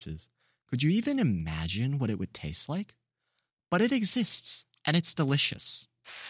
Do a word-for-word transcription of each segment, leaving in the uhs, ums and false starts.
spices, could you even imagine what it would taste like? But it exists, and it's delicious.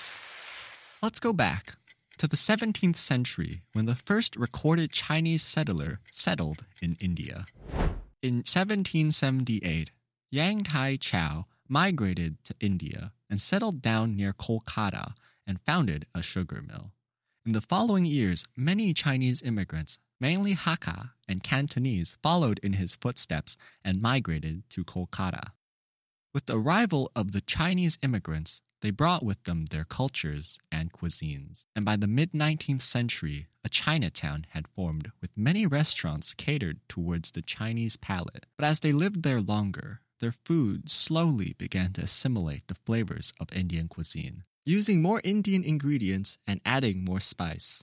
Let's go back to the seventeenth century when the first recorded Chinese settler settled in India. In seventeen seventy-eight, Yang Tai Chow migrated to India and settled down near Kolkata and founded a sugar mill. In the following years, many Chinese immigrants, mainly Hakka and Cantonese, followed in his footsteps and migrated to Kolkata. With the arrival of the Chinese immigrants, they brought with them their cultures and cuisines. And by the mid-nineteenth century, a Chinatown had formed with many restaurants catered towards the Chinese palate. But as they lived there longer, their food slowly began to assimilate the flavors of Indian cuisine, using more Indian ingredients and adding more spice.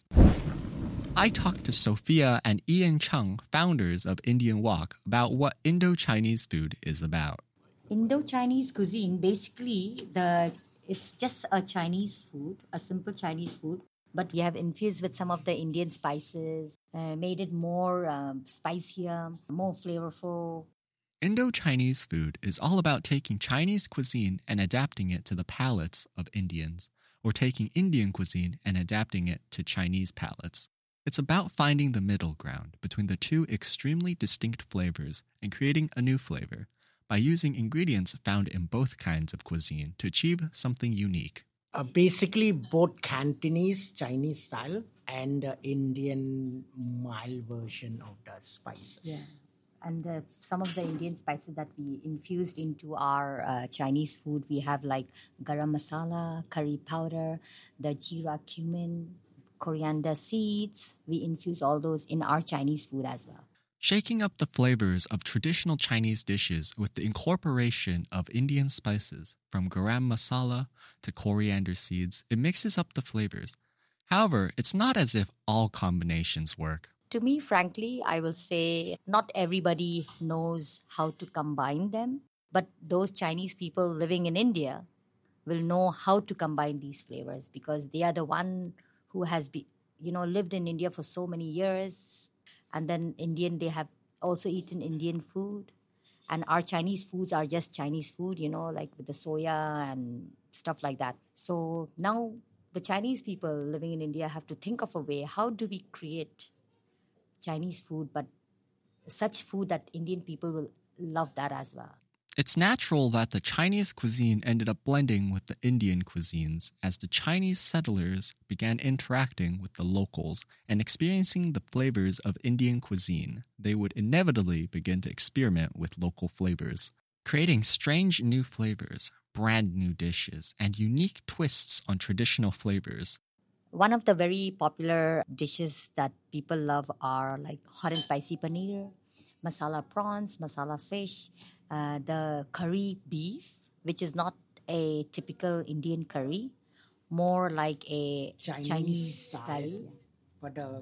I talked to Sophia and Ian Chung, founders of Indian Wok, about what Indo-Chinese food is about. Indo-Chinese cuisine, basically, the it's just a Chinese food, a simple Chinese food, but we have infused with some of the Indian spices, uh, made it more um, spicier, more flavorful. Indo-Chinese food is all about taking Chinese cuisine and adapting it to the palates of Indians, or taking Indian cuisine and adapting it to Chinese palates. It's about finding the middle ground between the two extremely distinct flavors and creating a new flavor by using ingredients found in both kinds of cuisine to achieve something unique. Uh, basically, both Cantonese, Chinese style, and uh, Indian mild version of the spices. Yeah. And uh, some of the Indian spices that we infused into our uh, Chinese food, we have like garam masala, curry powder, the jeera cumin, coriander seeds. We infuse all those in our Chinese food as well. Shaking up the flavors of traditional Chinese dishes with the incorporation of Indian spices, from garam masala to coriander seeds, it mixes up the flavors. However, it's not as if all combinations work. To me, frankly, I will say not everybody knows how to combine them, but those Chinese people living in India will know how to combine these flavors because they are the one who has been, you know, lived in India for so many years. And then Indian, they have also eaten Indian food. And our Chinese foods are just Chinese food, you know, like with the soya and stuff like that. So now the Chinese people living in India have to think of a way, how do we create Chinese food, but such food that Indian people will love that as well. It's natural that the Chinese cuisine ended up blending with the Indian cuisines as the Chinese settlers began interacting with the locals and experiencing the flavors of Indian cuisine. They would inevitably begin to experiment with local flavors, creating strange new flavors, brand new dishes, and unique twists on traditional flavors. One of the very popular dishes that people love are like hot and spicy paneer, masala prawns, masala fish, uh, the curry beef, which is not a typical Indian curry, more like a Chinese, Chinese style, style. but a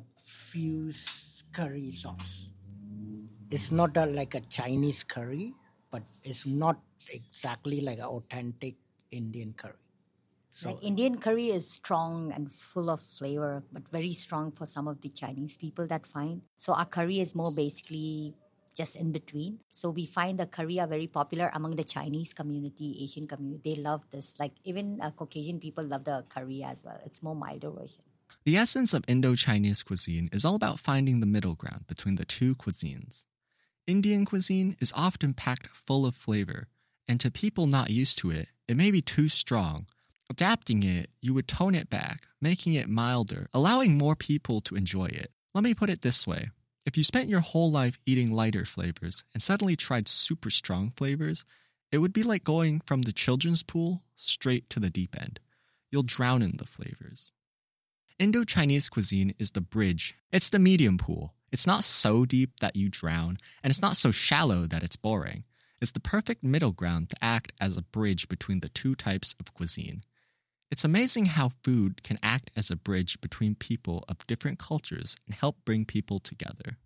fused curry sauce. It's not a, like a Chinese curry, but it's not exactly like an authentic Indian curry. So, Like Indian curry is strong and full of flavor, but very strong for some of the Chinese people that find. So our curry is more basically just in between. So we find the curry are very popular among the Chinese community, Asian community. They love this. Like even uh, Caucasian people love the curry as well. It's more milder version. The essence of Indo-Chinese cuisine is all about finding the middle ground between the two cuisines. Indian cuisine is often packed full of flavor, and to people not used to it, it may be too strong. Adapting it, you would tone it back, making it milder, allowing more people to enjoy it. Let me put it this way. If you spent your whole life eating lighter flavors and suddenly tried super strong flavors, it would be like going from the children's pool straight to the deep end. You'll drown in the flavors. Indo-Chinese cuisine is the bridge. It's the medium pool. It's not so deep that you drown, and it's not so shallow that it's boring. It's the perfect middle ground to act as a bridge between the two types of cuisine. It's amazing how food can act as a bridge between people of different cultures and help bring people together.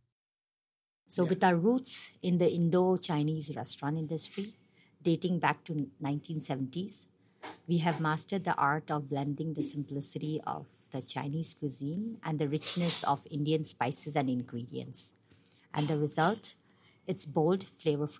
So with our roots in the Indo-Chinese restaurant industry, dating back to nineteen seventies, we have mastered the art of blending the simplicity of the Chinese cuisine and the richness of Indian spices and ingredients. And the result, it's bold, flavorful